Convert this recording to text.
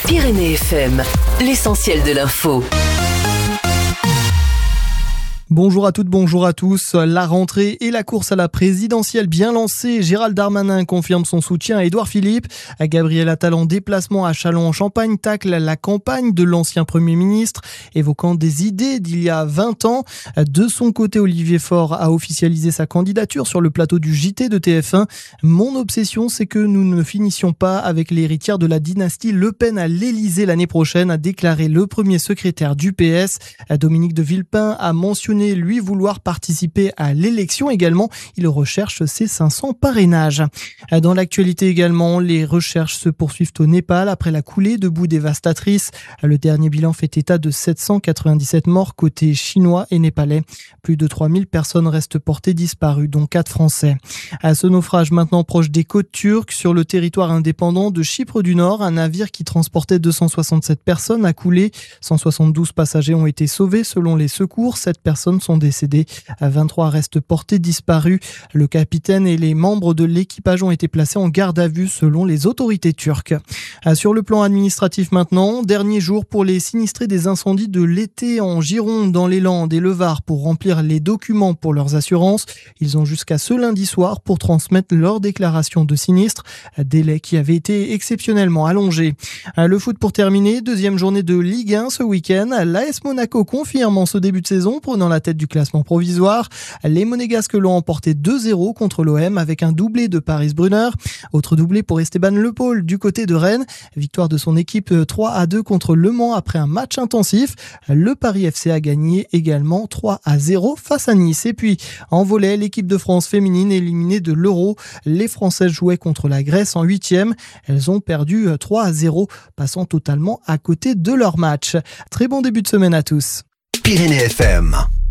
Pyrénées FM, l'essentiel de l'info. Bonjour à toutes, bonjour à tous. La rentrée et la course à la présidentielle bien lancée. Gérald Darmanin confirme son soutien à Édouard Philippe. Gabriel Attal en déplacement à Châlons-en-Champagne tacle la campagne de l'ancien Premier ministre, évoquant des idées d'il y a 20 ans. De son côté, Olivier Faure a officialisé sa candidature sur le plateau du JT de TF1. Mon obsession, c'est que nous ne finissions pas avec l'héritière de la dynastie Le Pen à l'Élysée l'année prochaine, a déclaré le premier secrétaire du PS. Dominique de Villepin a mentionné lui vouloir participer à l'élection également. Il recherche ses 500 parrainages. Dans l'actualité également, les recherches se poursuivent au Népal après la coulée de boue dévastatrice. Le dernier bilan fait état de 797 morts côté chinois et népalais. Plus de 3000 personnes restent portées disparues, dont 4 Français. À ce naufrage maintenant proche des côtes turques, sur le territoire indépendant de Chypre du Nord, un navire qui transportait 267 personnes a coulé. 172 passagers ont été sauvés selon les secours. 7 personnes sont décédées. 23 restent portés disparus. Le capitaine et les membres de l'équipage ont été placés en garde à vue selon les autorités turques. Sur le plan administratif maintenant, dernier jour pour les sinistrés des incendies de l'été en Gironde, dans les Landes et le Var pour remplir les documents pour leurs assurances. Ils ont jusqu'à ce lundi soir pour transmettre leur déclaration de sinistre, délai qui avait été exceptionnellement allongé. Le foot pour terminer, deuxième journée de Ligue 1 ce week-end. L'AS Monaco confirme en ce début de saison, prenant la tête du classement provisoire. Les Monégasques l'ont emporté 2-0 contre l'OM avec un doublé de Paris Brunner. Autre doublé pour Esteban Le Paul du côté de Rennes. Victoire de son équipe 3-2 contre Le Mans après un match intensif. Le Paris FC a gagné également 3-0 face à Nice. Et puis en volley, l'équipe de France féminine éliminée de l'Euro. Les Françaises jouaient contre la Grèce en 8e. Elles ont perdu 3-0, passant totalement à côté de leur match. Très bon début de semaine à tous. Pyrénées FM.